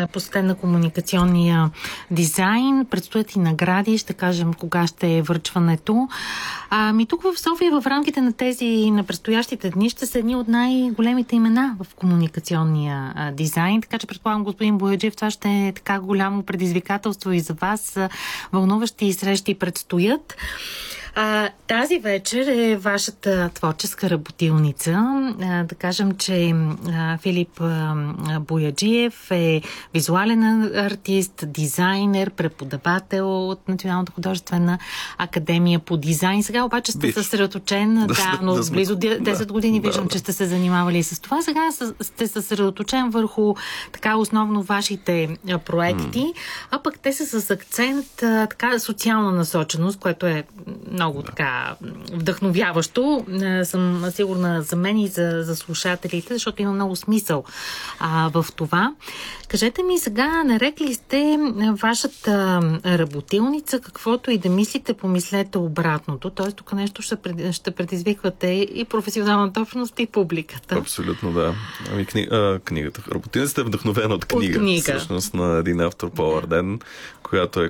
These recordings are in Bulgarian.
посветен на комуникационния дизайн. Предстоят и награди, ще кажем кога ще е връчването. Тук в София, в рамките на тези, на предстоящите дни, ще са едни от най-големите имена в комуникационния дизайн. Така че предполагам, господин Бояджиев, това ще е така голямо предизвикателство и за вас. Вълнуващи срещи предстоят. Тази вечер е вашата творческа работилница. Да кажем, че Филип Бояджиев е визуален артист, дизайнер, преподавател от Националната художествена академия по дизайн. Сега обаче сте съсредоточен, но близо 10 години виждам, че сте се занимавали с това. Сега сте съсредоточен върху така основно вашите проекти, а пък те са с акцент така социална насоченост, което е много така вдъхновяващо. Съм сигурна за мен и за слушателите, защото има много смисъл в това. Кажете ми сега, нарекли сте вашата работилница, каквото и да мислите, помислете обратното. Т.е. тук нещо ще предизвиквате и професионалната общност, и публиката. Абсолютно, да. Книгата. Работилницата е вдъхновена от книга. Всъщност на един автор, Пол Арден, която е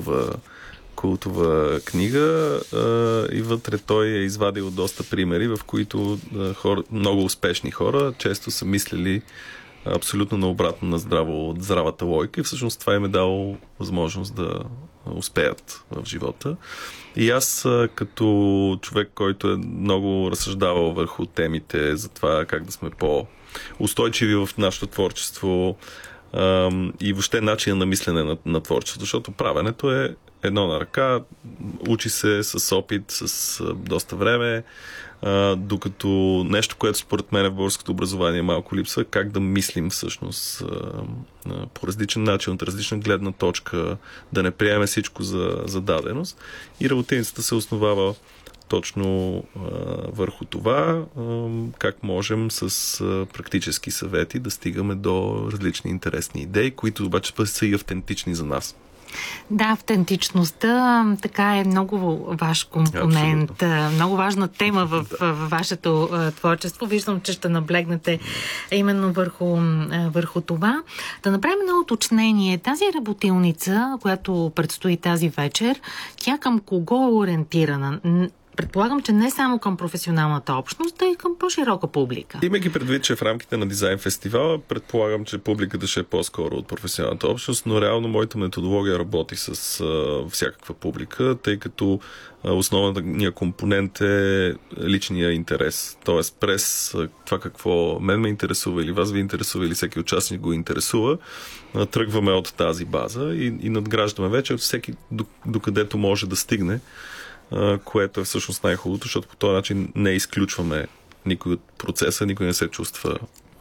култова книга и вътре той е извадил доста примери, в които много успешни хора често са мислили абсолютно наобратно на здравата логика и всъщност това им е дало възможност да успеят в живота. И аз като човек, който е много разсъждавал върху темите за това как да сме по-устойчиви в нашето творчество и въобще начина на мислене на творчество, защото правенето е едно на ръка, учи се с опит, с доста време, докато нещо, което според мен в българското образование малко липсва, как да мислим всъщност по различен начин, от различна гледна точка, да не приеме всичко за даденост. И работилницата се основава точно върху това, как можем с практически съвети да стигаме до различни интересни идеи, които обаче са и автентични за нас. Да, автентичността така е много ваш компонент, абсолютно. Много важна тема в вашето творчество. Виждам, че ще наблегнете именно върху това. Да направим едно уточнение. Тази работилница, която предстои тази вечер, тя към кого е ориентирана? Предполагам, че не само към професионалната общност, а и към по-широка публика. Имайки предвид, че в рамките на дизайн фестивала, предполагам, че публиката ще е по-скоро от професионалната общност, но реално моята методология работи с всякаква публика, тъй като основният компонент е личния интерес. Тоест през това какво мен ме интересува или вас ви интересува или всеки участник го интересува, тръгваме от тази база и надграждаме вече всеки докъдето може да стигне, което е всъщност най-хубавото, защото по този начин не изключваме никой от процеса, никой не се чувства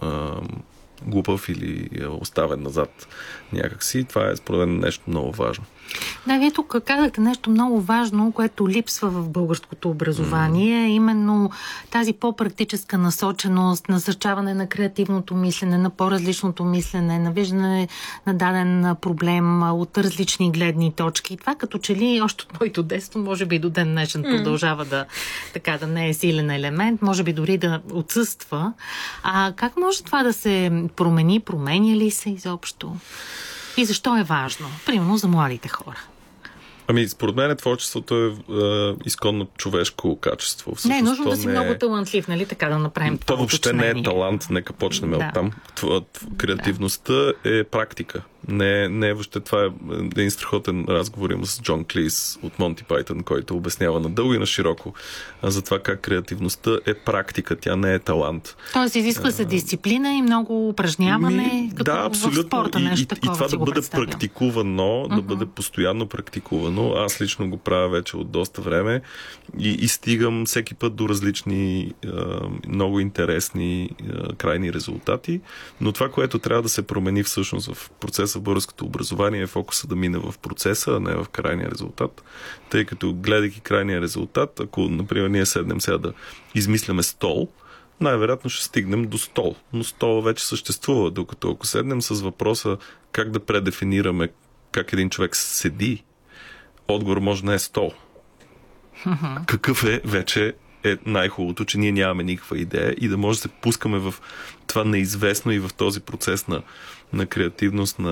глупав или оставен назад някакси. Това е според мен нещо много важно. Да, вие тук казахте нещо много важно, което липсва в българското образование, именно тази по-практическа насоченост, насърчаване на креативното мислене, на по-различното мислене, на виждане на даден проблем от различни гледни точки. Това като че ли още от моето детство, може би до ден днешен продължава да не е силен елемент, може би дори да отсъства. Как може това да се промени? Променя ли се изобщо? И защо е важно? Примерно за младите хора. Според мен творчеството е изконно човешко качество. Всъщност, не е нужно да си много талантлив, нали, така да направим това. То въобще не е талант, нека почнем оттам. Креативността е практика. Не въобще това е един страхотен разговор има с Джон Клис от Монти Пайтън, който обяснява надълго и на широко за това как креативността е практика, тя не е талант. Тоест изисква се дисциплина и много упражняване, като абсолютно. В спорта нещо такова. И това да бъде практикувано, да бъде постоянно практикувано. Аз лично го правя вече от доста време и стигам всеки път до различни много интересни крайни резултати, но това, което трябва да се промени всъщност в процеса в българското образование е фокуса да мине в процеса, а не в крайния резултат. Тъй като гледайки крайния резултат, ако, например, ние седнем сега да измисляме стол, най-вероятно ще стигнем до стол. Но стол вече съществува, докато ако седнем с въпроса как да предефинираме как един човек седи, отговор може да не е стол. Какъв е вече е най-хубавото, че ние нямаме никаква идея и да може да се пускаме в това неизвестно и в този процес на креативност,